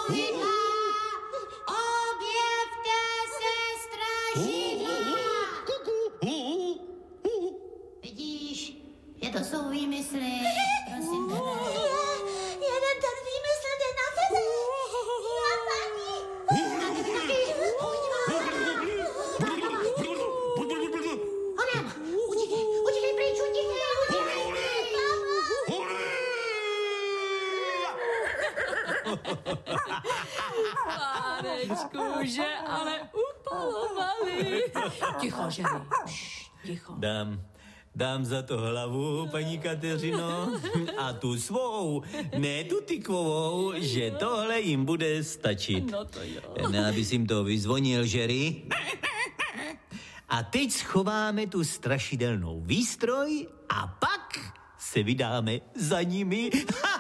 strašidla! Objevte se, strašidla! Vidíš, že to jsou výmysly. Prosím tebe. Jeden ten výmysl jde na tebe. Na paní. Honem, utíkej pryč, utíkej. Pánečku, že ale upalovali. Ticho, Jerry. Ticho. Dám za to hlavu, paní Kateřino, a tu svou, ne tu tykovou, že tohle jim bude stačit. No to jo. Ne, abys jim to vyzvonil, Jerry. A teď schováme tu strašidelnou výstroj a pak se vydáme za nimi.